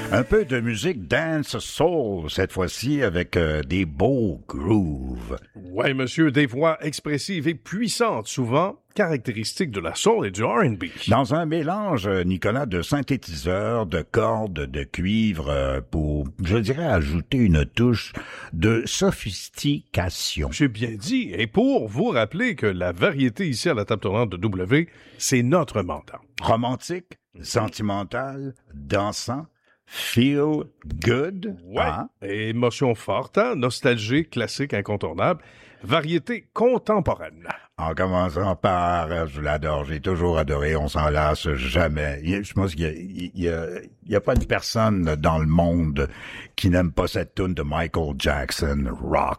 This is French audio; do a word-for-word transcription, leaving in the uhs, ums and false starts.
Un peu de musique dance soul, cette fois-ci, avec euh, des beaux grooves. Ouais, monsieur, des voix expressives et puissantes, souvent caractéristiques de la soul et du R and B. Dans un mélange, Nicolas, de synthétiseurs, de cordes, de cuivre, euh, pour, je dirais, ajouter une touche de sophistication. J'ai bien dit. Et pour vous rappeler que la variété ici à la table tournante de W, c'est notre mandat. Romantique, sentimental, dansant, feel good. Ouais. Hein? Émotion forte, hein? Nostalgie, classique, incontournable. Variété contemporaine. En commençant par, euh, je l'adore, j'ai toujours adoré, on s'en lasse jamais. Il y a- je pense qu'il y a, il y a, il y a pas une personne dans le monde qui n'aime pas cette tune de Michael Jackson, Rock.